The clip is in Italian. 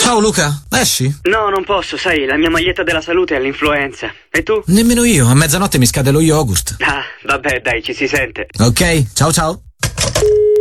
Ciao Luca, esci? No, non posso, sai, la mia maglietta della salute è all'influenza. E tu? Nemmeno io, a mezzanotte mi scade lo yogurt. Ah, vabbè, dai, ci si sente. Ok, ciao ciao.